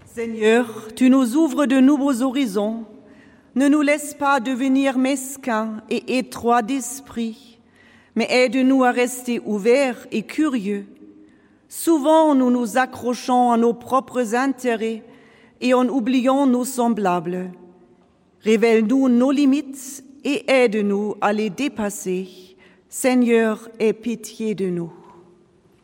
Seigneur, tu nous ouvres de nouveaux horizons. Ne nous laisse pas devenir mesquins et étroits d'esprit, mais aide-nous à rester ouverts et curieux. Souvent, nous nous accrochons à nos propres intérêts et en oublions nos semblables. Révèle-nous nos limites et aide-nous à les dépasser. Seigneur, aie pitié de nous.